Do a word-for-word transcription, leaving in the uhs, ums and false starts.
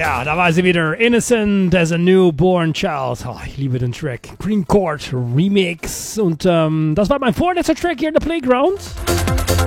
Ja, da war sie wieder. Innocent as a Newborn Child. Oh, ich liebe den Track. Green Chord Remix. Und ähm, das war mein vorletzter Track hier in der Playground.